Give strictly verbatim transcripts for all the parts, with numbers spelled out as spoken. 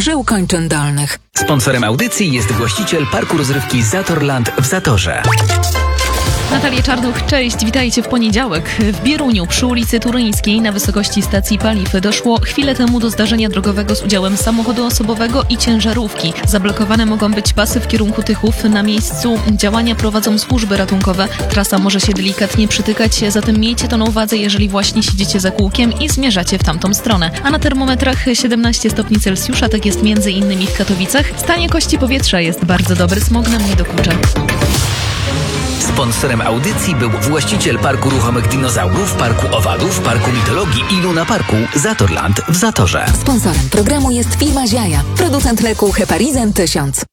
żył kończyn dolnych. Sponsorem audycji jest właściciel parku rozrywki Zatorland w Zatorze. Natalia Czarnuch, cześć, witajcie w poniedziałek. W Bieruniu przy ulicy Turyńskiej na wysokości stacji paliw doszło chwilę temu do zdarzenia drogowego z udziałem samochodu osobowego i ciężarówki. Zablokowane mogą być pasy w kierunku Tychów. Na miejscu działania prowadzą służby ratunkowe. Trasa może się delikatnie przytykać, zatem miejcie to na uwadze, jeżeli właśnie siedzicie za kółkiem i zmierzacie w tamtą stronę. A na termometrach siedemnaście stopni Celsjusza, tak jest między innymi w Katowicach. Stan jakości powietrza jest bardzo dobry, smog nam nie dokucza. Sponsorem audycji był właściciel Parku Ruchomych Dinozaurów, Parku Owadów, Parku Mitologii i Luna Parku Zatorland w Zatorze. Sponsorem programu jest firma Ziaja, producent leku Heparizan tysiąc.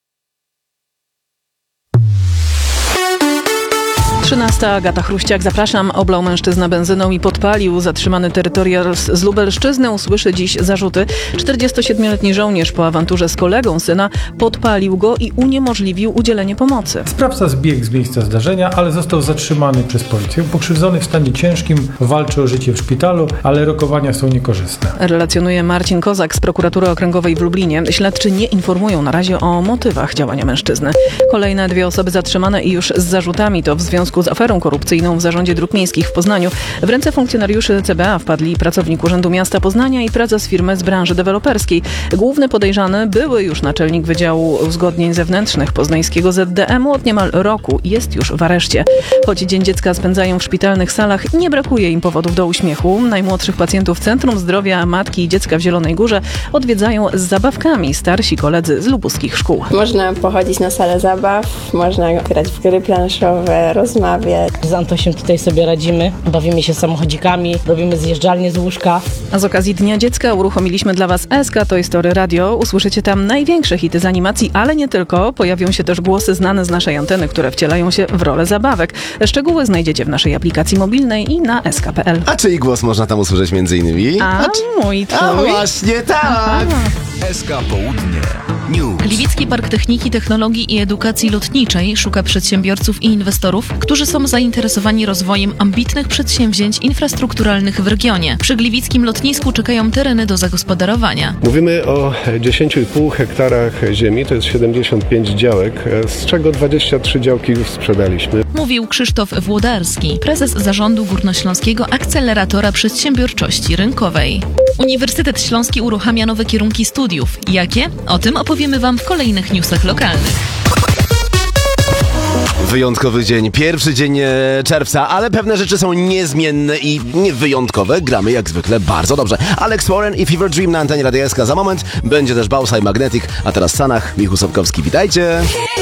trzynasta. Agata Chruściak, zapraszam. Oblał mężczyzna benzyną i podpalił. Zatrzymany terytorial z Lubelszczyzny usłyszy dziś zarzuty. czterdziestosiedmioletni żołnierz po awanturze z kolegą syna podpalił go i uniemożliwił udzielenie pomocy. Sprawca zbiegł z miejsca zdarzenia, ale został zatrzymany przez policję. Pokrzywdzony w stanie ciężkim walczy o życie w szpitalu, ale rokowania są niekorzystne. Relacjonuje Marcin Kozak z Prokuratury Okręgowej w Lublinie. Śledczy nie informują na razie o motywach działania mężczyzny. Kolejne dwie osoby zatrzymane i już z zarzutami to w związku z aferą korupcyjną w Zarządzie Dróg Miejskich w Poznaniu. W ręce funkcjonariuszy C B A wpadli pracownik Urzędu Miasta Poznania i prezes firmy z branży deweloperskiej. Główny podejrzany, były już naczelnik Wydziału Uzgodnień Zewnętrznych poznańskiego Z D M-u od niemal roku jest już w areszcie. Choć Dzień Dziecka spędzają w szpitalnych salach, nie brakuje im powodów do uśmiechu. Najmłodszych pacjentów Centrum Zdrowia Matki i Dziecka w Zielonej Górze odwiedzają z zabawkami starsi koledzy z lubuskich szkół. Można pochodzić na salę zabaw, można grać w gry planszowe, rozmawiać. Z Antosiem tutaj sobie radzimy, bawimy się samochodzikami, robimy zjeżdżalnie z łóżka. A z okazji Dnia Dziecka uruchomiliśmy dla Was S K Toy Story Radio. Usłyszycie tam największe hity z animacji, ale nie tylko. Pojawią się też głosy znane z naszej anteny, które wcielają się w rolę zabawek. Szczegóły znajdziecie w naszej aplikacji mobilnej i na s k kropka p l. A czyj głos można tam usłyszeć między innymi? A, A mój, twój. A właśnie tak! S K Południe News. Gliwicki Park Techniki, Technologii i Edukacji Lotniczej szuka przedsiębiorców i inwestorów, którzy są zainteresowani rozwojem ambitnych przedsięwzięć infrastrukturalnych w regionie. Przy gliwickim lotnisku czekają tereny do zagospodarowania. Mówimy o dziesięć i pół hektarach ziemi, to jest siedemdziesiąt pięć działek, z czego dwadzieścia trzy działki już sprzedaliśmy. Mówił Krzysztof Włodarski, prezes Zarządu Górnośląskiego Akceleratora Przedsiębiorczości Rynkowej. Uniwersytet Śląski uruchamia nowe kierunki studiów. Jakie? O tym opowiemy Wam w kolejnych newsach lokalnych. Wyjątkowy dzień, pierwszy dzień czerwca, ale pewne rzeczy są niezmienne i niewyjątkowe. Gramy jak zwykle bardzo dobrze. Alex Warren i Fever Dream na antenie Radia S K. Za moment będzie też Bausa i Magnetic, a teraz w Stanach Michał Sapkowski. Witajcie!